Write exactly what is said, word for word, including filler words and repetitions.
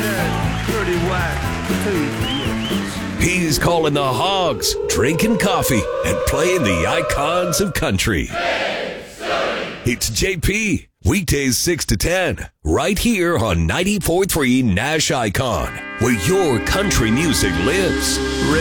that pretty white tooth. He's calling the hogs, drinking coffee, and playing the icons of country. It's J P, weekdays six to ten, right here on ninety-four point three Nash Icon, where your country music lives.